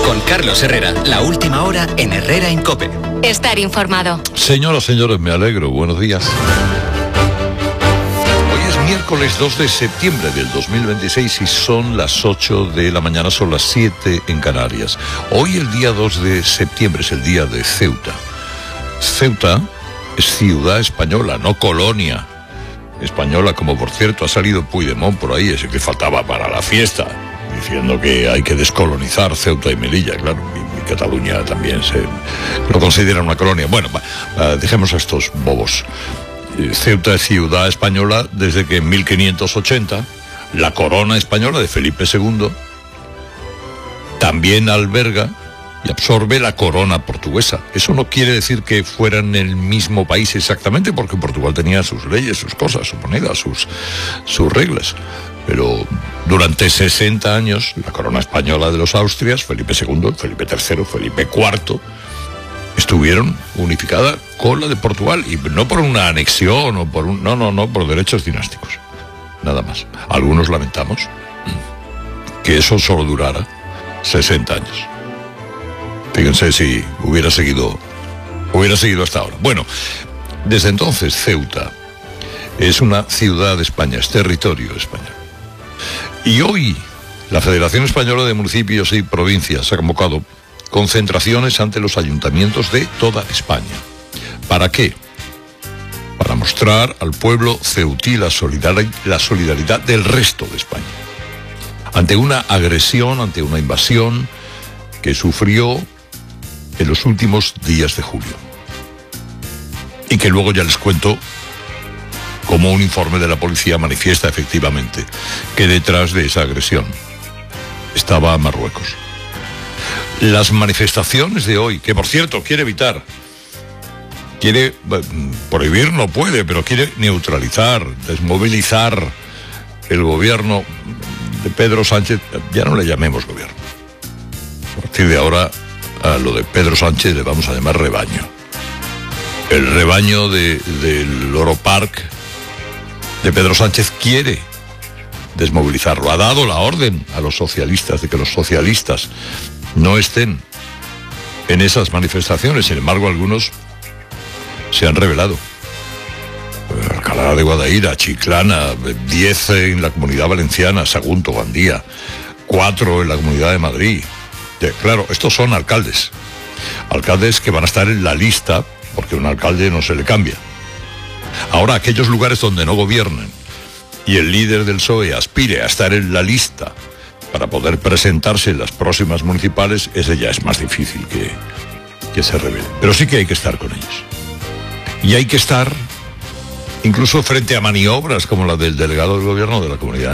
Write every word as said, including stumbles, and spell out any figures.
Con Carlos Herrera, la última hora en Herrera en COPE. Estar informado. Señoras, señores, me alegro. Buenos días. Hoy es miércoles dos de septiembre del dos mil veintiséis y son las ocho de la mañana, son las siete en Canarias. Hoy el día dos de septiembre es el día de Ceuta. Ceuta es ciudad española, no colonia española, como por cierto ha salido Puigdemont por ahí, ese que faltaba para la fiesta, diciendo que hay que descolonizar Ceuta y Melilla. Claro, y, y Cataluña también se lo considera una colonia. Bueno, va, dejemos a estos bobos. Ceuta es ciudad española desde que en mil quinientos ochenta la corona española de Felipe segundo también alberga y absorbe la corona portuguesa. Eso no quiere decir que fueran el mismo país exactamente, porque Portugal tenía sus leyes, sus cosas, su moneda, sus, sus reglas. Pero durante sesenta años, la corona española de los Austrias, Felipe segundo, Felipe tercero, Felipe cuarto, estuvieron unificadas con la de Portugal, y no por una anexión o por un... No, no, no, por derechos dinásticos. Nada más. Algunos lamentamos que eso solo durara sesenta años. Fíjense si hubiera seguido, hubiera seguido hasta ahora. Bueno, desde entonces Ceuta es una ciudad de España, es territorio español. Y hoy la Federación Española de Municipios y Provincias ha convocado concentraciones ante los ayuntamientos de toda España. ¿Para qué? Para mostrar al pueblo ceutí la solidar- la solidaridad del resto de España. Ante una agresión, ante una invasión que sufrió en los últimos días de julio. Y que luego ya les cuento cómo un informe de la policía manifiesta efectivamente que detrás de esa agresión estaba Marruecos. Las manifestaciones de hoy, que por cierto quiere evitar, quiere prohibir, no puede, pero quiere neutralizar, desmovilizar el gobierno de Pedro Sánchez. Ya no le llamemos gobierno. A partir de ahora, a lo de Pedro Sánchez le vamos a llamar rebaño. El rebaño de, del Loro Park de Pedro Sánchez quiere desmovilizarlo. Ha dado la orden a los socialistas de que los socialistas no estén en esas manifestaciones. Sin embargo, algunos se han rebelado. Alcalá de Guadaira, Chiclana, diez en la Comunidad Valenciana, Sagunto, Gandía, cuatro en la Comunidad de Madrid. Claro, estos son alcaldes. Alcaldes que van a estar en la lista, porque a un alcalde no se le cambia. Ahora, aquellos lugares donde no gobiernen y el líder del P S O E aspire a estar en la lista para poder presentarse en las próximas municipales, ese ya es más difícil que, que se revele. Pero sí que hay que estar con ellos. Y hay que estar incluso frente a maniobras como la del delegado del gobierno de la Comunidad